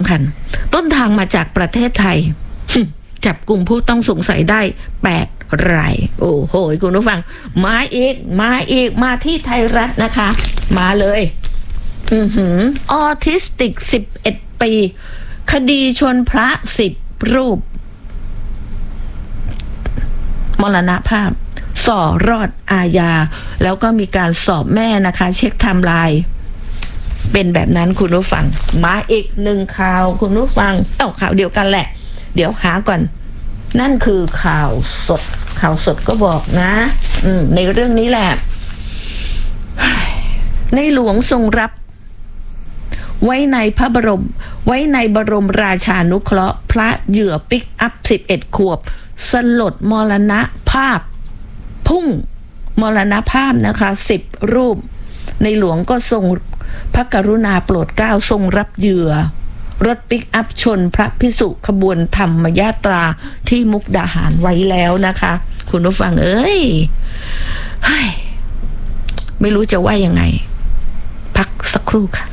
คัญต้นทางมาจากประเทศไทย จับกลุ่มผู้ต้องสงสัยได้8 รายโอ้โหคุณผู้ฟังมาอีกมาที่ไทยรัฐนะคะมาเลยออทิสติก11 ปีคดีชนพระ10 รูปมรณภาพส่อรอดอาญาแล้วก็มีการสอบแม่นะคะเช็คไทม์ไลน์เป็นแบบนั้นคุณผู้ฟังมาอีก1 ข่าวคุณผู้ฟังข่าวเดียวกันแหละเดี๋ยวหาก่อนนั่นคือข่าวสดก็บอกนะในเรื่องนี้แหละในหลวงทรงรับไว้ในบรมราชานุเคราะห์พระเหยื่อปิกอัพ11 ขวบสลดมรณภาพพุ่งมรณภาพนะคะ10 รูปในหลวงก็ทรงพระกรุณาโปรดเกล้าทรงรับเหยื่อรถปิกอัพชนพระภิกษุขบวนธรรมยาตราที่มุกดาหารไว้แล้วนะคะคุณผู้ฟังไม่รู้จะว่ายังไงพักสักครู่ค่ะ